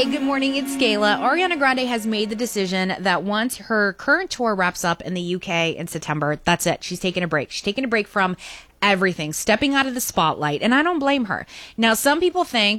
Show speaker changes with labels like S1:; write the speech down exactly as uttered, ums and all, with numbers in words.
S1: Hey, good morning. It's Kayla. Ariana Grande has made the decision that once her current tour wraps up in the U K in September, that's it. She's taking a break. She's taking a break from everything, stepping out of the spotlight, and I don't blame her. Now, some people think